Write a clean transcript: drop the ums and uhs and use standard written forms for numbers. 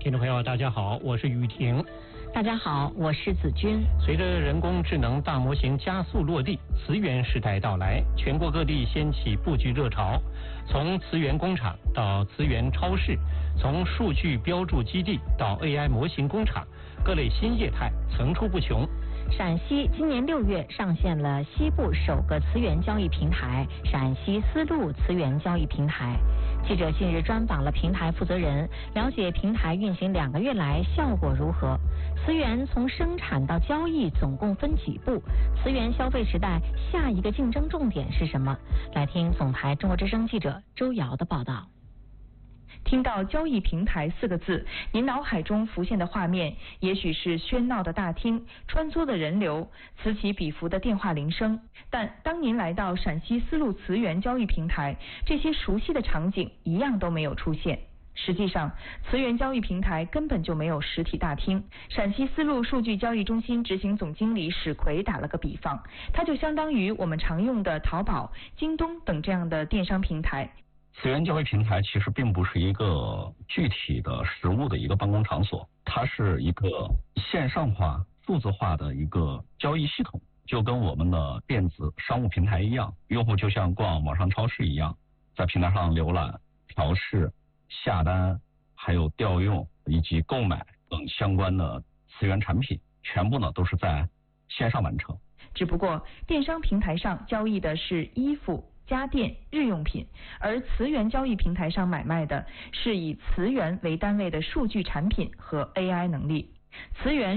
听众朋友，大家好，我是雨婷。 大家好，我是子君。 随着人工智能大模型加速落地，词源时代到来，全国各地掀起布局热潮。从词源工厂到词源超市，从数据标注基地到 AI 模型工厂，各类新业态层出不穷。 陕西今年6月上线了西部首个词源交易平台——陕西丝路词源交易平台。记者近日专访了平台负责人，了解平台运行2个月来效果如何。词源从生产到交易总共分几步？词源消费时代下一个竞争重点是什么？来听总台中国之声记者周瑶的报道。 听到交易平台4个字，您脑海中浮现的画面也许是喧闹的大厅、穿梭的人流、此起彼伏的电话铃声。但当您来到陕西丝路词源交易平台，这些熟悉的场景一样都没有出现。实际上，词源交易平台根本就没有实体大厅。陕西丝路数据交易中心执行总经理史奎打了个比方，它就相当于我们常用的淘宝、京东等这样的电商平台。 词源交易平台其实并不是一个具体的实物的一个办公场所，它是一个线上化、数字化的一个交易系统，就跟我们的电子商务平台一样，用户就像逛网上超市一样，在平台上浏览、调试、下单，还有调用以及购买等相关的词源产品，全部呢都是在线上完成。 只不过电商平台上交易的是衣服、家电、日用品，而词源交易平台上买卖的是以词源为单位的数据产品和 AI 能力。词源